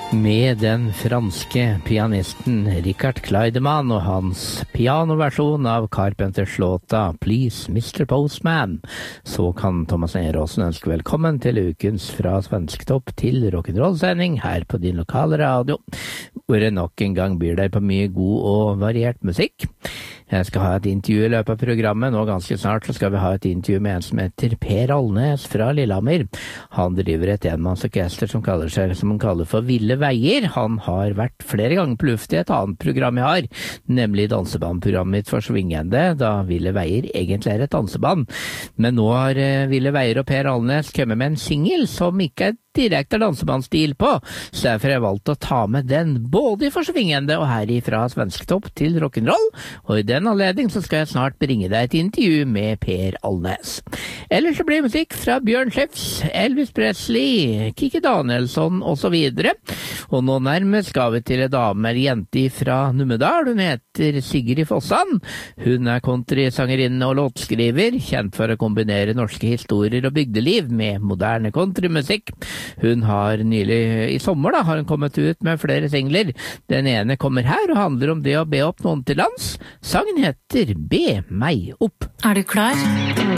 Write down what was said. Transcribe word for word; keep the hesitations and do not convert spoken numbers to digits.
Med den franske pianisten Richard Kleidemann og hans pianoversjon av Carpenters låta Please mister Postman, så kan Thomas Neråsen ønske velkommen til ukens Fra Svensktopp til rock'n'roll-sending her på din lokale radio, hvor jeg nok en gang byr deg på mye god og variert musikk. Jeg skal ha et intervju i løpet av programmet. Nå ganske snart så skal vi ha et intervju med en som heter Per Alnes fra Lillehammer. Han driver et enmannsorkester som kaller seg, som han kaller for Ville Veier. Han har vært flere ganger på luft i et annet program jeg har, nemlig dansebandprogrammet mitt for Svingende, da Ville Veier egentlig er et danseband. Men nå har Ville Veier og Per Alnes kommet med en single som ikke er direkte dansebandstil på, så derfor har jeg valgt å ta med den både i Forsvingende og her ifra Svensktopp til rock'n'roll, og i den anledning så skal jeg snart bringe deg et intervju med Per Alnes. Ellers så blir musikk fra Bjørn Skjefs, Elvis Presley, Kikki Danielsson og så videre, og nå nærmest skal vi til en dame, en jente fra Numedal. Hun heter Sigrid Fossan. Hun er countrysangerinne og låtskriver, kjent for å kombinere norske historier og bygdeliv med moderne countrymusikk. Hun har nylig, i sommer da, har hun kommet ut med flere singler. Den ene kommer her og handler om det å be opp noen til lands. Sangen heter Be meg opp. Er du klar?